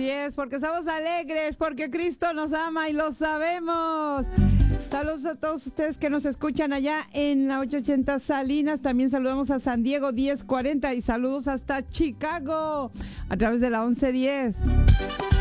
es, porque estamos alegres, porque Cristo nos ama y lo sabemos. Saludos a todos ustedes que nos escuchan allá en la 880 Salinas. También saludamos a San Diego 1040 y saludos hasta Chicago a través de la 1110.